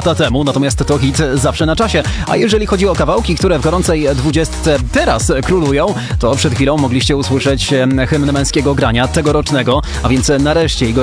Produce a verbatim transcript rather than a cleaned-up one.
lata temu, natomiast to hit zawsze na czasie. A jeżeli chodzi o kawałki, które w gorącej dwudziestce teraz królują, to przed chwilą mogliście usłyszeć hymn męskiego grania tegorocznego, a więc nareszcie Igor